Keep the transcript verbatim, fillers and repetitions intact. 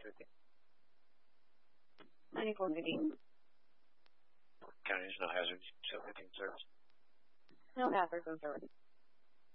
thirteen. ninety-four fifteen. County, there's no hazards, so everything serves. No hazards observed.